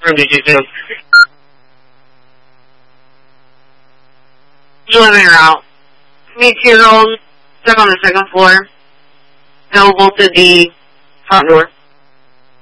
room did you do? The elevator out. Me 2-year-old, stuck on the second floor. Elbow to the front door.